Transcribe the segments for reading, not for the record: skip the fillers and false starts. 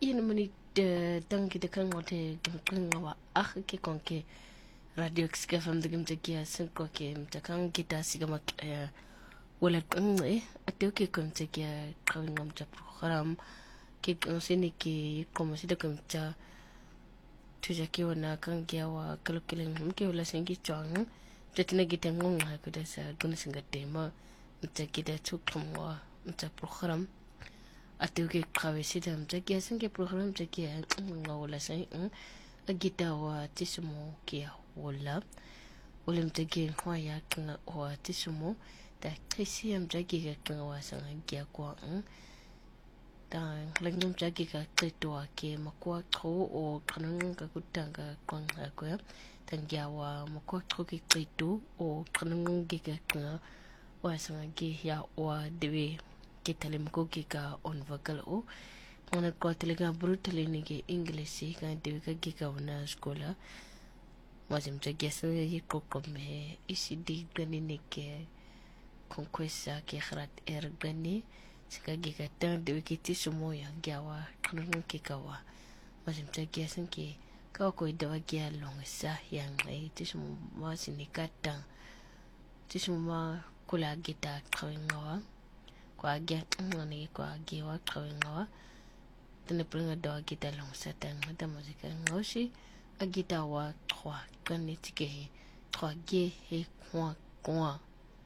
Ina mani tangi de kan ngote kan wa ke konke radio xka fam de gam takia san ko ke mtakan kita siga mak wala kan ateo ke kom takia kan ngam ta program ke sini ke como si de kam ta tuja ke wana kan ke wa kalkulen ke wala sengi chang tetina gita ngong ha ko da sa guna singa tema mtakida tukwa mta program ateu ke travesi dam takia san ke program takia ngawala sai agita wa tisumo ke wala ulim takia hoya kana wa tisumo da krisiam takia kana wa sang kia kwa da langum takia ka tretwa ke makwa tro o kanang ka kutanga kwang ha ko tangia wa makwa tro ke tretu o kanang ke kana wa sang ke ya wa dewe kita lemko kika on vocal o ona ko telega brutally ni ke english ka de ka kika na skola mazim ta gesa yi ko me isidi gani ni ke conquesta ke khrat gani sika kika tan de kiti sumo ya gawa kanun kika wa mazim ta gesa ke ka ko de wa gya long sa yang ai ti sumo ma sinikata ti sumo kula gita kawingawa kwa gya ngani kwa giwa kawingawa tene pringa do gita long satan mata muzika ngoshi agita wa trois kani tike trois ge he kwa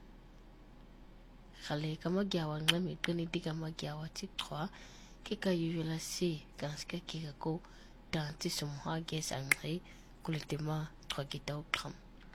khale kama gya wa ngami kani tika ma gya wa ti trois kika yula si kanska kika ko tanti sumha ge sangai kulitima trois gita ukram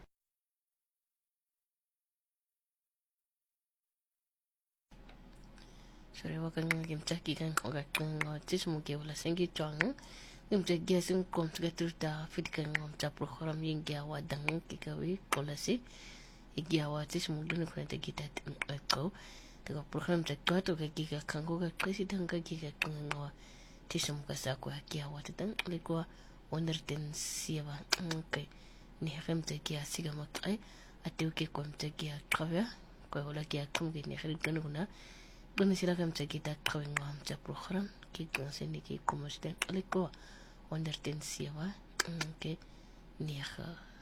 sore wakan ngim chaki kan oga kan tis mo ke wala sengi chang ngim che gesing kom tga turta fit kan ngom cha program yin gya wa dang ki ka wi kolasi igya wa tis mo dun ko ta gita ko ta program cha ko to ka ki ka kan ko ka president ka ki ka kan ngo tis mo ka sa ko gya wa ta dan le ko wonder ten sieva okay ni hem te gya siga mak ai atu ke kom te gya kawya ko wala gya kum ge ni khrid kan guna Bune sila kam sa kita kawing wam sa program kita sini ki kumusten aliko wonder ten siya wa ke niya